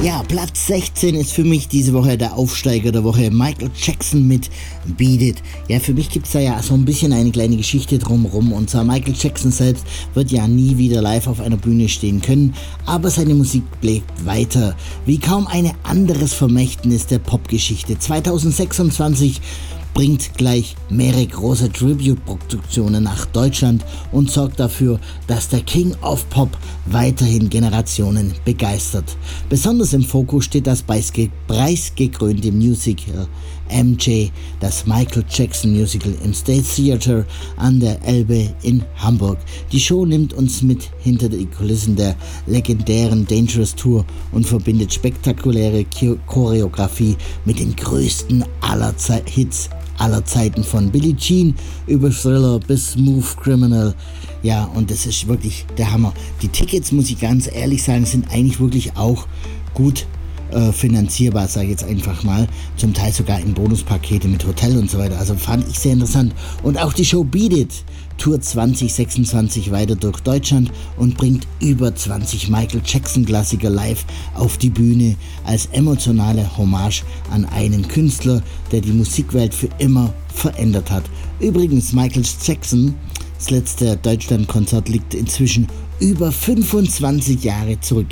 Ja, Platz 16 ist für mich diese Woche der Aufsteiger der Woche. Michael Jackson mit Beat It. Ja, für mich gibt es da ja so ein bisschen eine kleine Geschichte drumherum. Und zwar Michael Jackson selbst wird ja nie wieder live auf einer Bühne stehen können. Aber seine Musik bleibt weiter. Wie kaum ein anderes Vermächtnis der Popgeschichte. 2026 bringt gleich mehrere große Tribute-Produktionen nach Deutschland und sorgt dafür, dass der King of Pop weiterhin Generationen begeistert. Besonders im Fokus steht das preisgekrönte Musical MJ, das Michael Jackson Musical im State Theater an der Elbe in Hamburg. Die Show nimmt uns mit hinter die Kulissen der legendären Dangerous Tour und verbindet spektakuläre Choreografie mit den größten Hits aller Zeiten, von Billie Jean über Thriller bis Smooth Criminal. Ja, und das ist wirklich der Hammer. Die Tickets, muss ich ganz ehrlich sagen, sind eigentlich wirklich auch gut finanzierbar, sage ich jetzt einfach mal. Zum Teil sogar in Bonuspakete mit Hotel und so weiter. Also fand ich sehr interessant. Und auch die Show Beat It tourt 2026 weiter durch Deutschland und bringt über 20 Michael Jackson Klassiker live auf die Bühne als emotionale Hommage an einen Künstler, der die Musikwelt für immer verändert hat. Übrigens, Michael Jackson, das letzte Deutschlandkonzert liegt inzwischen über 25 Jahre zurück.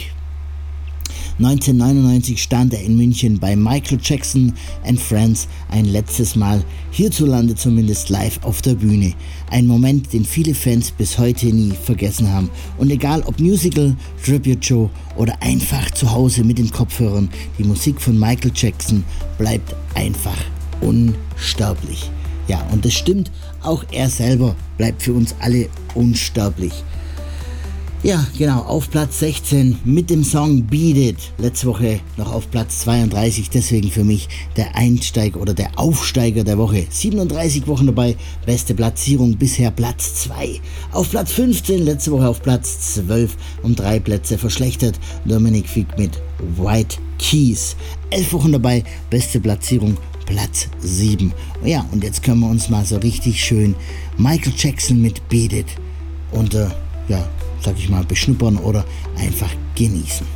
1999 stand er in München bei Michael Jackson and Friends ein letztes Mal, hierzulande zumindest, live auf der Bühne. Ein Moment, den viele Fans bis heute nie vergessen haben. Und egal ob Musical, Tribute Show oder einfach zu Hause mit den Kopfhörern, die Musik von Michael Jackson bleibt einfach unsterblich. Ja, und das stimmt, auch er selber bleibt für uns alle unsterblich. Ja, genau, auf Platz 16 mit dem Song Beat It. Letzte Woche noch auf Platz 32, deswegen für mich der Einsteiger oder der Aufsteiger der Woche. 37 Wochen dabei, beste Platzierung, bisher Platz 2. Auf Platz 15, letzte Woche auf Platz 12, um 3 Plätze verschlechtert. Dominic Fig mit White Keys. 11 Wochen dabei, beste Platzierung, Platz 7. Ja, und jetzt können wir uns mal so richtig schön Michael Jackson mit Beat It und sag ich mal, beschnuppern oder einfach genießen.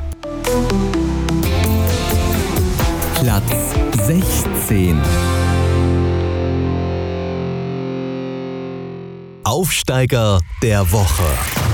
Platz 16. Aufsteiger der Woche.